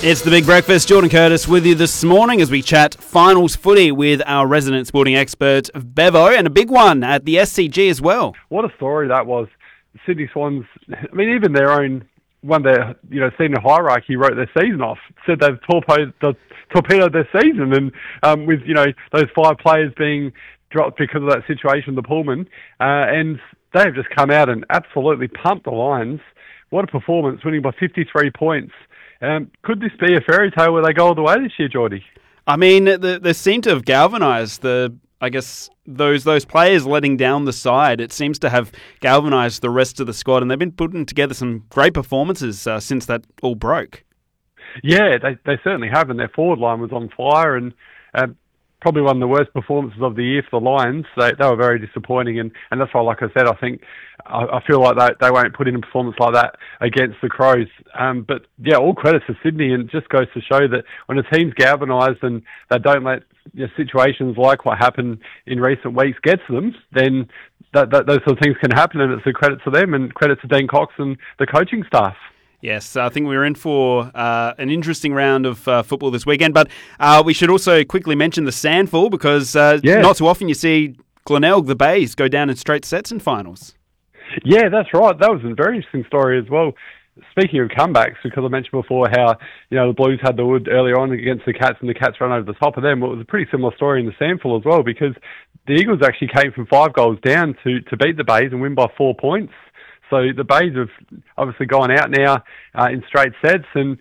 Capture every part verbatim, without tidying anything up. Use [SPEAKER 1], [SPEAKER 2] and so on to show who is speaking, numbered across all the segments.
[SPEAKER 1] It's The Big Breakfast. Jordan Curtis with you this morning as we chat finals footy with our resident sporting expert, Bevo, and a big one at the S C G as well.
[SPEAKER 2] What a story that was. Sydney Swans, I mean, even their own, one their, you know, senior hierarchy wrote their season off, said they've torpedoed, torpedoed their season, and um, with, you know, those five players being dropped because of that situation with the Pullman, uh, and they've just come out and absolutely pumped the Lions. What a performance, winning by fifty-three points. Um, could this be a fairy tale where they go all the way this year, Geordie?
[SPEAKER 1] I mean, they, they seem to have galvanised the, I guess, those those players letting down the side. It seems to have galvanised the rest of the squad, and they've been putting together some great performances uh, since that all broke.
[SPEAKER 2] Yeah, they they certainly have, and their forward line was on fire, and uh, probably one of the worst performances of the year for the Lions. They they were very disappointing, and, and that's why, like I said, I think I, I feel like they, they won't put in a performance like that against the Crows. Um, but yeah, all credit to Sydney, and it just goes to show that when a team's galvanised and they don't let, you know, situations like what happened in recent weeks get to them, then that, that, those sort of things can happen, and it's a credit to them and credit to Dean Cox and the coaching staff.
[SPEAKER 1] Yes, I think we're in for uh, an interesting round of uh, football this weekend, but uh, we should also quickly mention the Sandful because uh,
[SPEAKER 2] yeah.
[SPEAKER 1] not too often you see Glenelg, the Bays, go down in straight sets in finals.
[SPEAKER 2] Yeah, that's right. That was a very interesting story as well. Speaking of comebacks, because I mentioned before how, you know, the Blues had the wood earlier on against the Cats and the Cats ran over the top of them. Well, it was a pretty similar story in the Sandful as well, because the Eagles actually came from five goals down to, to beat the Bays and win by four points. So the Bays have obviously gone out now uh, in straight sets, and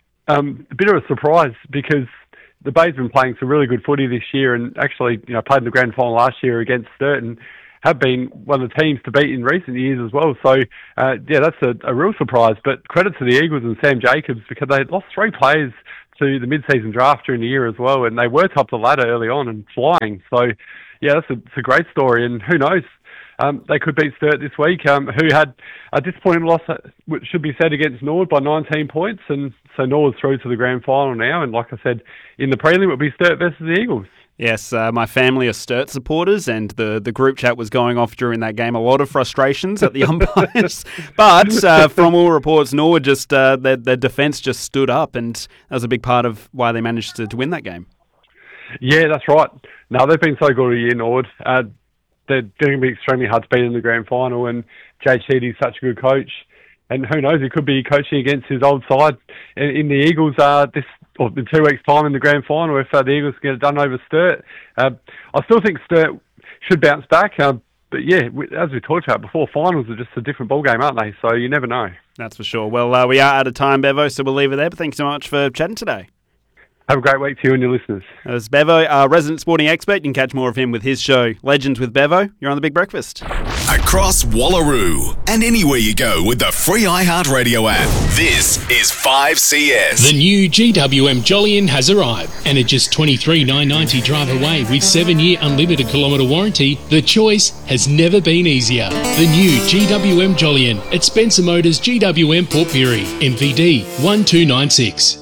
[SPEAKER 2] um, a bit of a surprise because the Bays have been playing some really good footy this year, and actually, you know, played in the grand final last year against Sturt and have been one of the teams to beat in recent years as well. So uh, yeah, that's a, a real surprise. But credit to the Eagles and Sam Jacobs, because they lost three players to the mid-season draft during the year as well, and they were top of the ladder early on and flying. So yeah, that's a, it's a great story, and who knows? Um, they could beat Sturt this week, um, who had a disappointing loss, which should be said, against Nord by nineteen points. And so Nord's through to the grand final now. And like I said, in the prelim, it will be Sturt versus the Eagles.
[SPEAKER 1] Yes, uh, my family are Sturt supporters, and the, the group chat was going off during that game. A lot of frustrations at the umpires. But uh, from all reports, Nord just, uh, their, their defence just stood up, and that was a big part of why they managed to, to win that game.
[SPEAKER 2] Yeah, that's right. No, they've been so good all year, Nord. Uh, They're going to be extremely hard to beat in the grand final, and Jade Sheedy's such a good coach. And who knows, he could be coaching against his old side in, in the Eagles uh, this or in two weeks' time in the grand final if uh, the Eagles get it done over Sturt. Uh, I still think Sturt should bounce back. Uh, but yeah, as we talked about before, finals are just a different ballgame, aren't they? So you never know.
[SPEAKER 1] That's for sure. Well, uh, we are out of time, Bevo, so we'll leave it there. But thanks so much for chatting today.
[SPEAKER 2] Have a great week to you and your listeners.
[SPEAKER 1] As Bevo, our resident sporting expert, you can catch more of him with his show, Legends with Bevo. You're on The Big Breakfast.
[SPEAKER 3] Across Wallaroo and anywhere you go with the free iHeartRadio app. This is five C S.
[SPEAKER 4] The new G W M Jolyon has arrived, and at just twenty-three thousand nine hundred ninety drive away with seven-year unlimited kilometre warranty, the choice has never been easier. The new G W M Jolyon at Spencer Motors G W M Port Pirie, M V D one two nine six.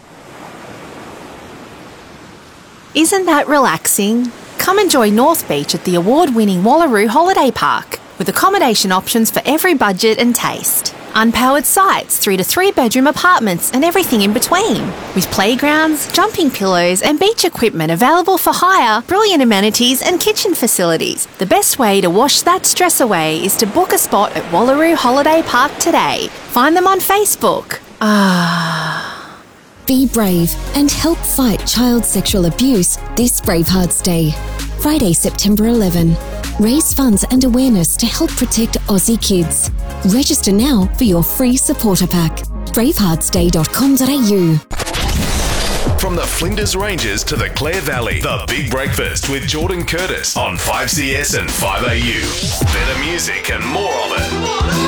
[SPEAKER 5] Isn't that relaxing? Come enjoy North Beach at the award-winning Wallaroo Holiday Park, with accommodation options for every budget and taste. Unpowered sites through to three-bedroom apartments and everything in between. With playgrounds, jumping pillows and beach equipment available for hire, brilliant amenities and kitchen facilities. The best way to wash that stress away is to book a spot at Wallaroo Holiday Park today. Find them on Facebook. Ah...
[SPEAKER 6] Be brave and help fight child sexual abuse this Bravehearts Day. Friday, September eleventh. Raise funds and awareness to help protect Aussie kids. Register now for your free supporter pack. bravehearts day dot com dot a u.
[SPEAKER 3] From the Flinders Ranges to the Clare Valley, The Big Breakfast with Jordan Curtis on five C S and five A U. Better music and more of it.